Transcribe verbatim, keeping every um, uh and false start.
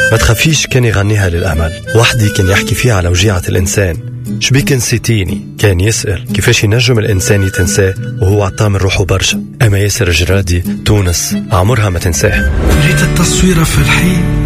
ما تخافيش كان يغنيها للأمل. وحدي كان يحكي فيها على وجيعة الإنسان. شبيك نسيتيني كان يسأل كيفاش ينجم الإنسان يتنساه وهو عطام روحه برشا. أما ياسر الجرادي تونس عمرها ما تنساه. ريت التصوير في الحين